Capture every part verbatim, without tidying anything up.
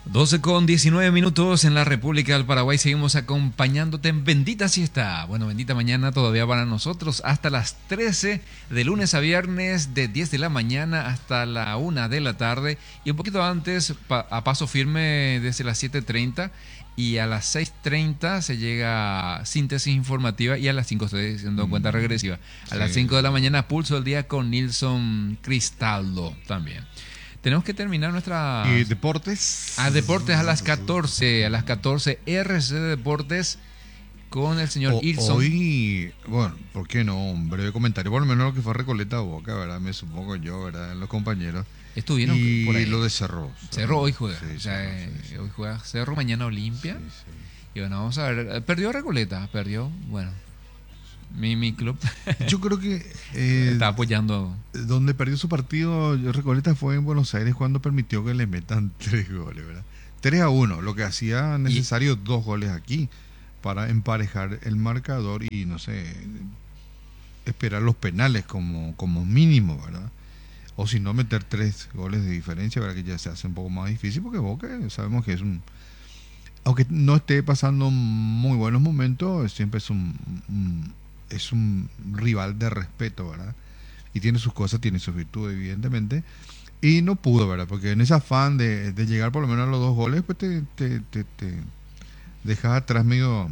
doce con diecinueve minutos en la República del Paraguay. Seguimos acompañándote en Bendita Siesta. Bueno, bendita mañana todavía para nosotros. Hasta las trece, de lunes a viernes, de diez de la mañana hasta la una de la tarde. Y un poquito antes, pa- a paso firme desde las siete treinta. Y a las seis treinta se llega síntesis informativa. Y a las cinco estoy haciendo cuenta regresiva. A las cinco de la mañana, Pulso del Día con Nilson Cristaldo también. Tenemos que terminar nuestra... ¿Y deportes? A deportes a las catorce, a las catorce, R C Deportes con el señor O- Ilson. Hoy, bueno, ¿por qué no? Un breve comentario, por lo menos lo que fue Recoleta Boca, ¿verdad? Me supongo yo, ¿verdad? Los compañeros. Estuvieron y por ahí. lo de Cerro. Cerro hoy juega. Sí, O sea, Cerro, sí, sí. Hoy juega Cerro, mañana Olimpia. Sí, sí. Y bueno, vamos a ver. Perdió Recoleta, perdió, bueno, mi, mi club. Yo creo que eh, Está apoyando. donde perdió su partido, yo Recoleta fue en Buenos Aires cuando permitió que le metan tres goles, ¿verdad? tres a uno, lo que hacía necesario y... dos goles aquí para emparejar el marcador y, no sé, esperar los penales como, como mínimo, ¿verdad? O si no, meter tres goles de diferencia, ¿verdad? Que ya se hace un poco más difícil porque Boca sabemos que es un... Aunque no esté pasando muy buenos momentos, siempre es un, un es un rival de respeto, ¿verdad? Y tiene sus cosas, tiene sus virtudes, evidentemente. Y no pudo, ¿verdad? Porque en ese afán de, de llegar por lo menos a los dos goles, pues te, te, te, te dejas atrás medio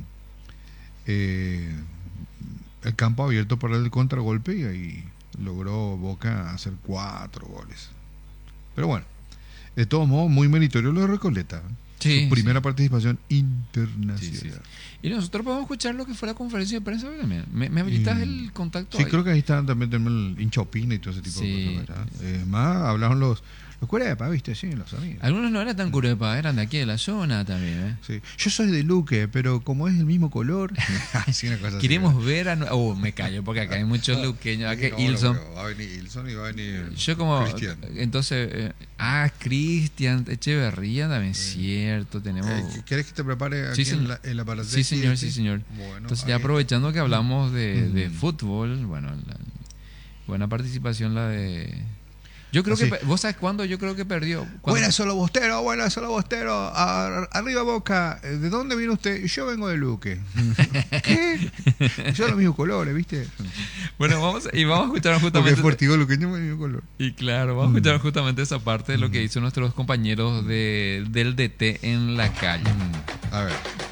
eh, el campo abierto para el contragolpe y ahí logró Boca hacer cuatro goles. Pero bueno, de todos modos, muy meritorio lo de Recoleta. Sí, Su primera sí. participación internacional. Sí, sí. Y nosotros podemos escuchar lo que fue la conferencia de prensa también. ¿Me, me habilitas Y- el contacto? Sí, ahí? creo que ahí está también, tenemos el hincha opina y todo ese tipo Sí. de cosas, ¿verdad? Eh, más hablaron los los curepas, ¿viste? Sí, los amigos. Algunos no eran tan curepa, eran de aquí de la zona también, ¿eh? Sí. Yo soy de Luque, pero como es el mismo color, sí, una cosa así, Queremos ¿verdad? ver a... Oh, me callo, porque acá hay muchos luqueños. Acá No, Ilson. no, va a venir Ilson y va a venir Yo como... Cristian. Entonces... eh, ah, Cristian Echeverría también, Sí. cierto. Tenemos... Eh, ¿Quieres que te prepare aquí Sí, en señor. la, en la parada? Sí, señor, sí, señor. Bueno, Entonces, ahí ya está. aprovechando que hablamos de, de Mm. fútbol, bueno, la- buena participación la de... Yo creo Así. que... pe- ¿Vos sabés cuándo? Yo creo que perdió. ¿Cuándo? Buenas, solo Bostero, buenas, solo Bostero. Ar- arriba Boca. Eh, ¿De dónde viene usted? Yo vengo de Luque. ¿Qué? Son los mismos colores, ¿viste? Bueno, vamos, y vamos a escuchar Porque justamente... es Fortigo Luqueño, es el mismo color. Y claro, vamos a escuchar justamente esa parte de lo que Mm. hizo nuestros compañeros de, del D T en la calle. Mm, A ver.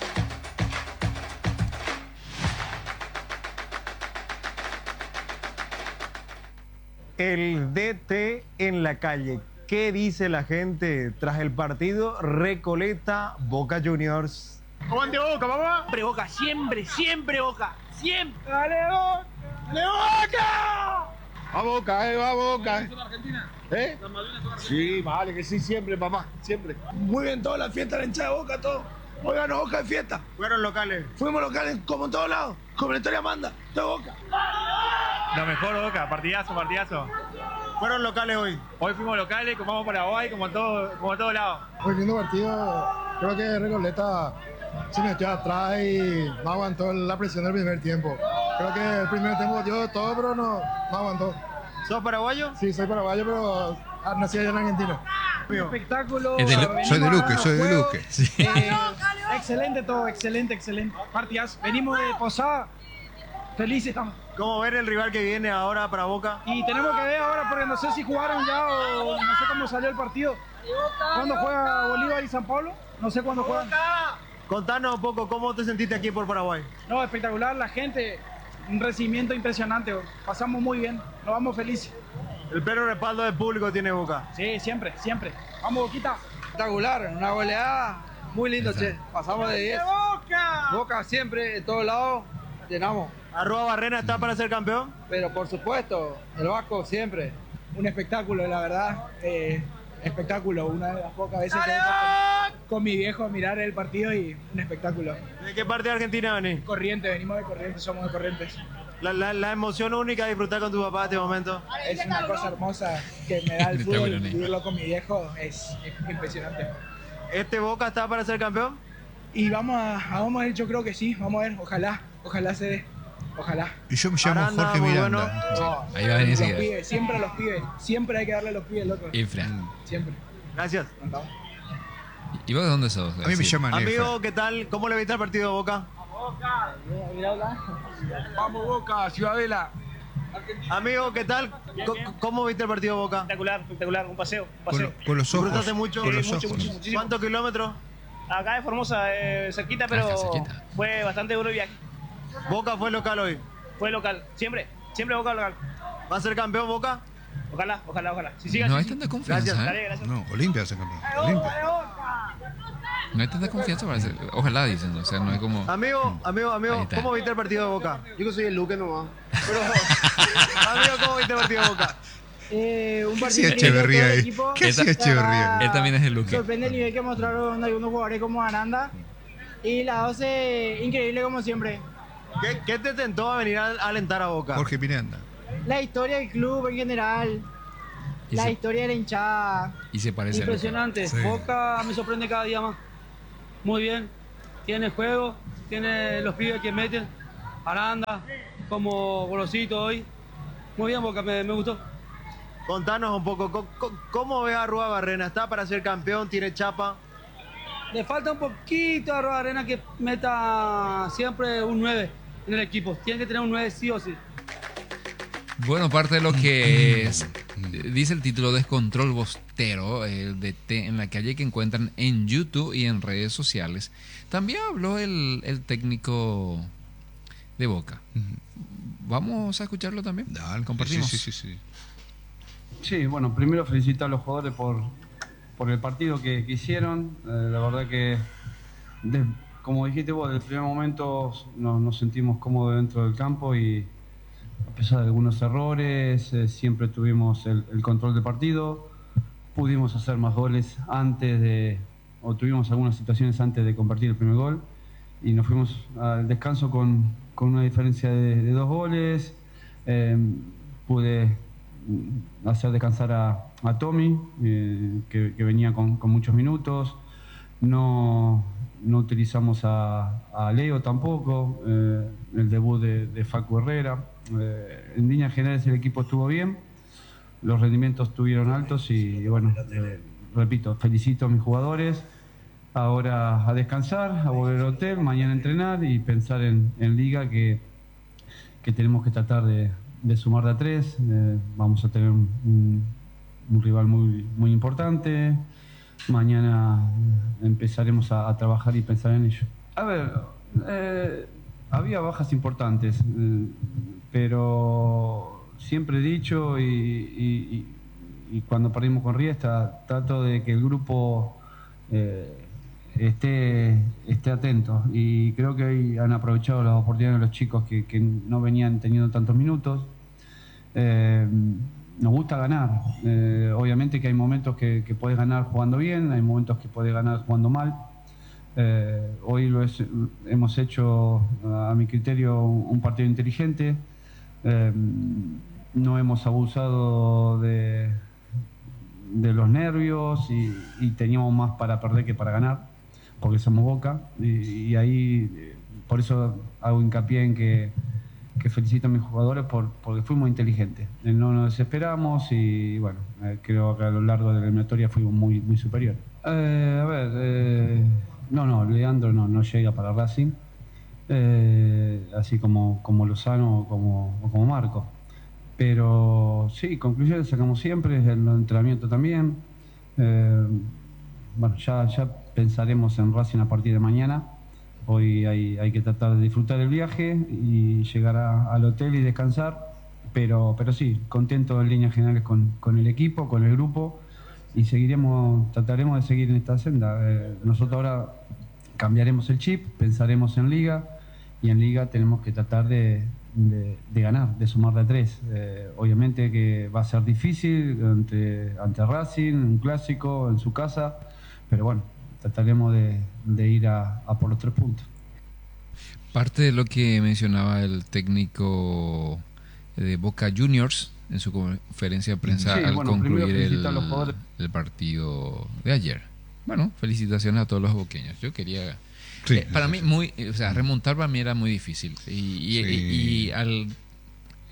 El D T en la calle. ¿Qué dice la gente tras el partido Recoleta Boca Juniors? ¡Aguante Boca, papá! Siempre Boca, siempre, siempre Boca, siempre. ¡Dale, Boca! ¡Dale, Boca! ¡Va Boca, eh! ¡Va Boca! ¿En Argentina? ¿Eh? ¿Las Malvinas son Sí, vale, que sí, siempre, papá, siempre. Muy bien, toda la fiesta, la hinchada de Boca, todo. Hoy ganó Boca de fiesta. Fueron locales. Fuimos locales como en todos lados, como la historia manda, de Boca. Lo mejor, Boca, partidazo, partidazo. Fueron locales hoy. Hoy fuimos locales, como vamos a Paraguay, como en todo, como en todos lados. Muy lindo partido. Creo que Recoleta se metió atrás y no aguantó la presión del primer tiempo. Creo que el primer tiempo dio todo, pero no, no aguantó. ¿Sos paraguayo? Sí, soy paraguayo, pero nací allá en Argentina. Espectáculo. Es de Lu- venimos Soy de a Luque, darnos soy de juego. Luque. Eh, excelente todo, excelente, excelente. Partidas. Venimos de Posada. Felices estamos. ¿Cómo ver el rival que viene ahora para Boca? Y tenemos que ver ahora, porque no sé si jugaron ya o no sé cómo salió el partido. ¿Cuándo juega Bolívar y San Pablo? No sé cuándo juegan. Contanos un poco cómo te sentiste aquí por Paraguay. No, espectacular, la gente, un recibimiento impresionante. Pasamos muy bien, nos vamos felices. El pleno respaldo del público tiene Boca. Sí, siempre, siempre. Vamos, Boquita. Espectacular, una goleada muy lindo, che. Pasamos de diez. Boca! Boca siempre, en todos lados, llenamos. ¿Arroba Barrena está para ser campeón? Pero por supuesto, el Vasco siempre. Un espectáculo, la verdad. eh, espectáculo, una de las pocas veces que vengo con, con mi viejo a mirar el partido y un espectáculo. ¿De qué parte de Argentina venís? Corrientes, venimos de Corrientes, somos de Corrientes. La, la, la emoción única de disfrutar con tu papá este momento. Es una cosa hermosa que me da el Está fútbol, bueno, Ney. vivirlo con mi viejo es, es impresionante. ¿Este Boca está para ser campeón? Y vamos a, a- vamos a ver, yo creo que sí, vamos a ver, ojalá, ojalá se dé, ojalá. Y yo me llamo Aranda, Jorge muy Miranda. bueno. No, Ahí va a venir los enseguida. pibes, siempre a los pibes, siempre hay que darle a los pibes, loco. Infra. Siempre. Gracias. Encantado. ¿Y vos de dónde sos? A mí me llaman Amigo, ¿qué tal? ¿Cómo le viste al partido de Boca? Vamos Boca, Ciudadela. Amigo, ¿qué tal? Co- ¿Cómo viste el partido de Boca? Espectacular, espectacular, un paseo, un Con, paseo. con los ojos. ¿Disfrutaste mucho? Con Sí, los mucho, ojos. mucho, muchísimo. ¿Cuántos kilómetros? Acá de Formosa, eh, cerquita, pero Acá cerquita. fue bastante duro el viaje. Boca fue local hoy. Fue local, siempre, siempre Boca local. ¿Va a ser campeón Boca? Ojalá, ojalá, ojalá. Si siga No hay así, tanta confianza. Gracias. ¿eh? dale, gracias. No, Olimpia se campeón. Olimpia. No hay tanta confianza. Parece. Ojalá dicen. O sea, no hay como. Amigo, amigo, Ahí amigo, está. ¿cómo viste el partido de Boca? Yo que soy el Luque nomás. Pero, amigo, ¿cómo viste el partido de Boca? Eh, un ¿Qué partido hacía increíble de todo Echeverría el ahí? equipo. ¿Qué hacía La Echeverría? verdad, Él también es el Luque. Sorprende el nivel que mostraron algunos jugadores como Aranda. Y la doce, increíble como siempre. ¿Qué, qué te tentó a venir a alentar a Boca? Jorge Miranda. La historia del club en general. Y La se, historia de la hinchada. y se parece a Luque. Impresionante. Sí. Boca me sorprende cada día más. Muy bien. Tiene juego, tiene los pibes que meten. Aranda, como Golosito hoy. Muy bien, Boca, me, me gustó. Contanos un poco, co- co- ¿cómo ves a Rúa Barrena? ¿Está para ser campeón? ¿Tiene chapa? Le falta un poquito a Roda Arena que meta siempre un nueve en el equipo. Tiene que tener un nueve sí o sí. Bueno, parte de lo que es, dice el título Descontrol Bostero, el D T en la calle que encuentran en YouTube y en redes sociales. También habló el, el técnico de Boca. Vamos a escucharlo también. Dale, Compartimos. Sí, sí, sí, sí. Sí, bueno, primero felicitar a los jugadores por, por el partido que, que hicieron. Eh, la verdad que, de- como dijiste vos, desde el primer momento nos, nos sentimos cómodos dentro del campo y a pesar de algunos errores, eh, siempre tuvimos el, el control del partido. Pudimos hacer más goles antes de, o tuvimos algunas situaciones antes de convertir el primer gol y nos fuimos al descanso con, con una diferencia de, de dos goles. Eh, pude hacer descansar a, a Tommy, eh, que, que venía con, con muchos minutos. No, no utilizamos a, a Leo tampoco, eh, el debut de, de Facu Herrera. Eh, en líneas generales el equipo estuvo bien, los rendimientos estuvieron altos y, y bueno, eh, repito, felicito a mis jugadores. Ahora a descansar, a volver al hotel, mañana a entrenar y pensar en, en Liga que, que tenemos que tratar de, de sumar de a tres. Eh, vamos a tener un, un, un rival muy, muy importante. Mañana empezaremos a, a trabajar y pensar en ello. A ver, eh, había bajas importantes, eh, pero siempre he dicho y, y, y, y cuando perdimos con Riestra, trato de que el grupo eh, esté, esté atento y creo que hoy han aprovechado las oportunidades de los chicos que, que no venían teniendo tantos minutos. Eh, nos gusta ganar, eh, obviamente que hay momentos que, que puedes ganar jugando bien, hay momentos que puedes ganar jugando mal. Eh, hoy lo es, hemos hecho a mi criterio un partido inteligente, eh, no hemos abusado de, de los nervios y, y teníamos más para perder que para ganar, porque somos Boca y, y ahí eh, por eso hago hincapié en que que felicito a mis jugadores por, porque fuimos inteligentes. Eh, No nos desesperamos y bueno, eh, creo que a lo largo de la eliminatoria fuimos muy, muy superiores. Eh, a ver, eh, no, no, Leandro no, no llega para Racing, eh, así como, como Lozano o como, o como Marco. Pero sí, conclusiones sacamos siempre, el entrenamiento también. Eh, bueno, ya, ya pensaremos en Racing a partir de mañana. Hoy hay, hay que tratar de disfrutar el viaje y llegar a, al hotel y descansar, pero, pero sí, contento en líneas generales con, con el equipo, con el grupo y seguiremos, trataremos de seguir en esta senda. Eh, nosotros ahora cambiaremos el chip, pensaremos en Liga y en Liga tenemos que tratar de, de, de ganar, de sumar de a tres. Eh, obviamente que va a ser difícil ante, ante Racing, un clásico en su casa, pero bueno, trataremos de, de ir a, a por los tres puntos. Parte de lo que mencionaba el técnico de Boca Juniors en su conferencia de prensa Sí, al bueno, concluir primero el, felicitar a los jugadores. el partido de ayer. Bueno, felicitaciones a todos los boqueños. Yo quería... Sí, eh, para sí, mí, sí. muy, o sea, remontar para mí era muy difícil. Y, y, Sí. y- y al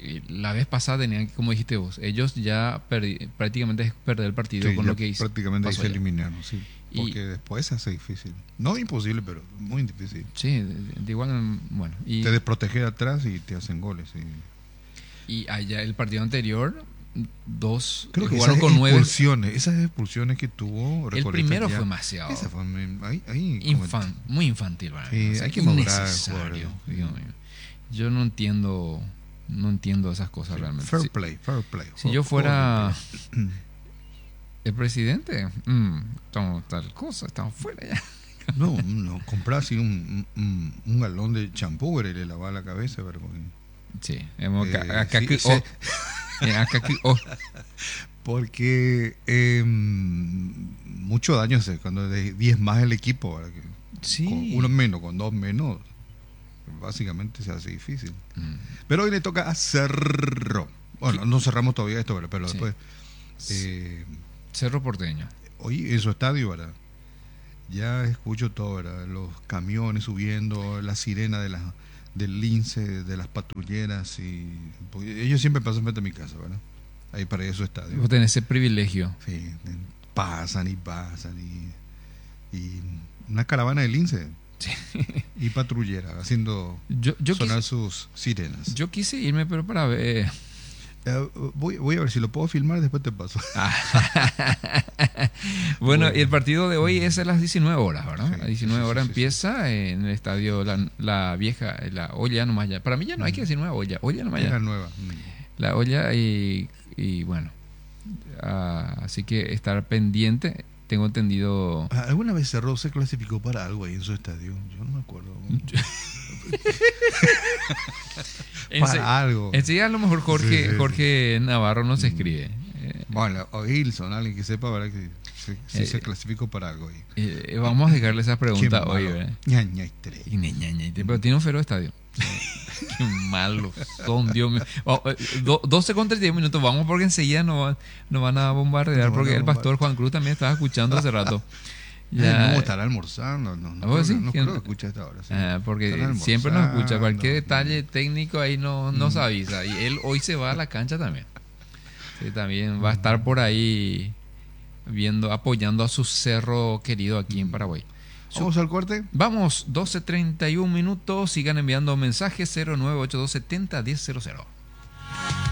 la vez pasada tenían, como dijiste vos, ellos ya perdi- prácticamente es perder el partido Sí, con ya lo que hizo. prácticamente ahí pasó se allá. eliminaron, sí. Y- Porque después se hace difícil. No imposible, pero muy difícil. Sí, de, de igual, bueno. Y, Te desprotege atrás y te hacen goles. Sí. y allá el partido anterior, dos Creo que jugaron esas con nueve. expulsiones, esas expulsiones que tuvo El Recoleta primero ya- fue demasiado. Esa fue muy- ahí- ahí Infan- muy infantil para mí. Sí, O sea, hay que madurar, innecesario, jugadores. Dios mío. Yo no entiendo, no entiendo esas cosas realmente. Fair Si- play, fair play. Si yo fuera Fair el presidente, mm, estamos tal cosa, estamos fuera ya. No, no, comprar así un, un, un galón de champú y le lavar la cabeza. Pero, Sí, hemos Eh, acá, acá sí, que- sí. oh, eh, acá que- oh. porque eh, mucho daño hace cuando de diez más el equipo. ¿Verdad? Que Sí. Con uno menos, con dos menos, básicamente se hace difícil. Mm. Pero hoy le toca a Cerro. Bueno, no cerramos todavía esto, ¿verdad? Pero Sí. después. Eh, Cerro Porteño. hoy en su estadio, ¿verdad? Ya escucho todo, ¿verdad? Los camiones subiendo, la sirena de las del lince, de las patrulleras y porque ellos siempre pasan frente a mi casa, ¿verdad? Ahí para ir a su estadio. Vos tenés ese privilegio. Sí, pasan y pasan y, y una caravana de lince y patrullera haciendo Yo, yo, sonar quise, sus sirenas. yo quise irme, pero para ver. Eh, voy, voy a ver si lo puedo filmar, después te paso. Bueno, Bueno. y el partido de hoy es a las diecinueve horas, ¿verdad? Sí, a las diecinueve sí, sí, horas sí, empieza en el estadio La, la Vieja, la olla nomás ya. Para mí ya no hay que decir nueva olla, olla nomás Es la ya. nueva. Mm. La olla y, y bueno. Ah, así que estar pendiente. Tengo entendido. Ah, ¿Alguna vez Cerro se clasificó para algo ahí en su estadio? Yo no me acuerdo. Ense- para algo. Enseguida a lo mejor Jorge, Sí, sí. Jorge Navarro nos escribe. Eh, Bueno, o Hilson, alguien que sepa, ¿verdad? Que se, si Eh, se clasificó para algo ahí. eh, vamos a dejarle esa pregunta Qué hoy, malo. ¿verdad? Ña, ña, y tres. Y ña, ña, ña, pero tiene un feroz estadio. Qué malos son, Dios mío. Oh, eh, do- doce con treinta y uno minutos, vamos porque enseguida nos, van- nos van a bombardear Nos van porque a el pastor bombardear. Juan Cruz también estaba escuchando hace rato. Ya, Ya, no, estará almorzando. No, no, ¿A vos creo, sí? no ¿Quién- creo que escuche a esta hora. Sí. ah, porque Estará siempre nos escucha. Cualquier almorzando. detalle técnico ahí no, nos avisa. Y él hoy se va a la cancha también. Sí, también va a estar por ahí viendo, apoyando a su cerro querido aquí en Paraguay. Vamos al corte. Vamos, doce treinta y uno minutos. Sigan enviando mensajes cero nueve ocho dos siete cero uno cero.